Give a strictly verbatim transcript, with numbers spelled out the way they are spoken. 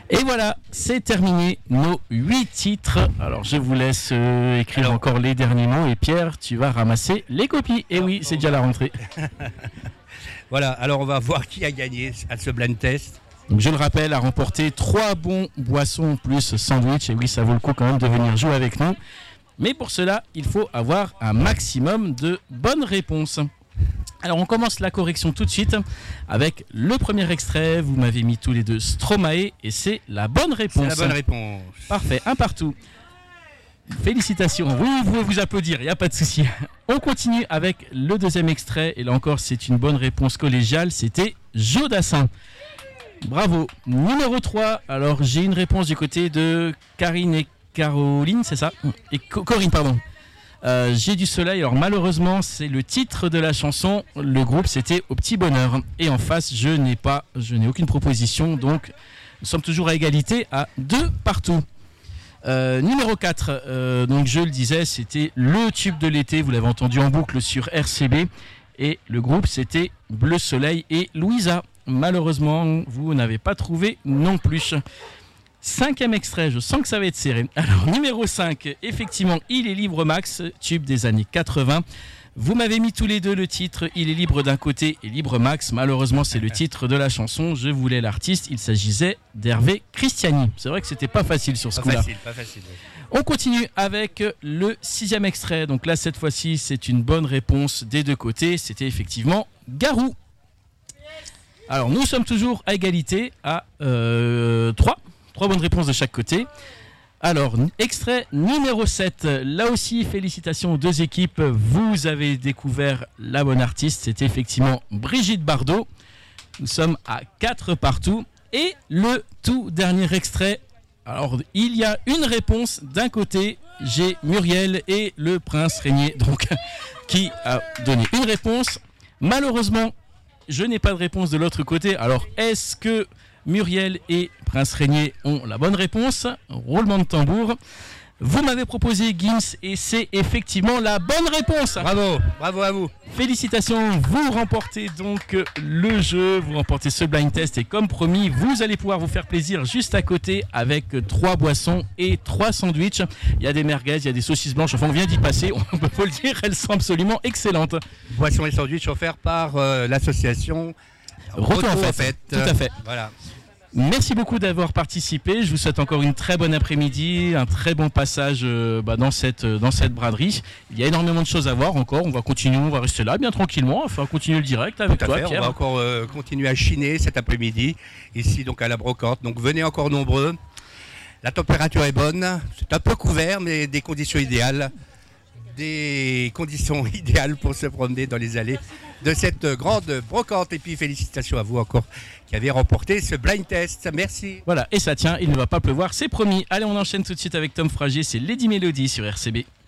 Et voilà, c'est terminé nos huit titres. Alors je vous laisse euh, écrire Alors, encore les derniers mots et Pierre, tu vas ramasser les copies. Et oui, c'est déjà la rentrée. Voilà, alors on va voir qui a gagné à ce blind test. Donc, je le rappelle, a remporté trois bons boissons plus sandwich. Et oui, ça vaut le coup quand même de venir jouer avec nous. Mais pour cela, il faut avoir un maximum de bonnes réponses. Alors on commence la correction tout de suite avec le premier extrait. Vous m'avez mis tous les deux Stromae et c'est la bonne réponse. C'est la bonne réponse. Parfait, un partout. Félicitations, oui, vous pouvez vous applaudir, il n'y a pas de souci. On continue avec le deuxième extrait et là encore c'est une bonne réponse collégiale, c'était Joe Dassin. Bravo. Numéro trois, alors j'ai une réponse du côté de Karine et Caroline, c'est ça ? Et Co- Corinne, pardon. Euh, j'ai du soleil, alors malheureusement c'est le titre de la chanson, le groupe c'était Au Petit Bonheur et en face je n'ai pas, je n'ai aucune proposition, donc nous sommes toujours à égalité à deux partout. Euh, numéro quatre, euh, donc je le disais, c'était le tube de l'été, vous l'avez entendu en boucle sur R C B et le groupe c'était Bleu Soleil et Louisa. Malheureusement vous n'avez pas trouvé non plus. Cinquième extrait, je sens que ça va être serré. Alors, numéro cinq, effectivement, Il est libre Max, tube des années quatre-vingts. Vous m'avez mis tous les deux le titre, Il est libre d'un côté et Libre Max. Malheureusement, c'est le titre de la chanson. Je voulais l'artiste, il s'agissait d'Hervé Christiani. C'est vrai que c'était pas facile sur ce pas coup-là. Facile, pas facile. On continue avec le sixième extrait. Donc là, cette fois-ci, c'est une bonne réponse des deux côtés. C'était effectivement Garou. Alors, nous sommes toujours à égalité à euh, trois. Trois bonnes réponses de chaque côté. Alors, extrait numéro sept. Là aussi, félicitations aux deux équipes. Vous avez découvert la bonne artiste. C'était effectivement Brigitte Bardot. Nous sommes à quatre partout. Et le tout dernier extrait. Alors, il y a une réponse. D'un côté, j'ai Muriel et le prince Régnier, donc, qui a donné une réponse. Malheureusement, je n'ai pas de réponse de l'autre côté. Alors, est-ce que Muriel et Prince Régnier ont la bonne réponse? Roulement de tambour. Vous m'avez proposé Gims et c'est effectivement la bonne réponse. Bravo, bravo à vous. Félicitations, vous remportez donc le jeu, vous remportez ce blind test et comme promis, vous allez pouvoir vous faire plaisir juste à côté avec trois boissons et trois sandwichs. Il y a des merguez, il y a des saucisses blanches, enfin on vient d'y passer, on peut le dire, elles sont absolument excellentes. Boissons et sandwichs offerts par euh, l'association Retour en fait. fait. Tout à fait. Voilà. Merci beaucoup d'avoir participé. Je vous souhaite encore une très bonne après-midi, un très bon passage euh, bah, dans, cette, dans cette braderie. Il y a énormément de choses à voir encore. On va continuer, on va rester là bien tranquillement. Enfin, continuer le direct avec Tout à toi, fait. Pierre. On va encore euh, continuer à chiner cet après-midi, ici donc à la brocante. Donc venez encore nombreux. La température est bonne. C'est un peu couvert, mais des conditions idéales. Des conditions idéales pour se promener dans les allées de cette grande brocante. Et puis félicitations à vous encore qui avez remporté ce blind test. Merci. Voilà, et ça tient, il ne va pas pleuvoir, c'est promis. Allez, on enchaîne tout de suite avec Tom Fragier, c'est Lady Melody sur R C B.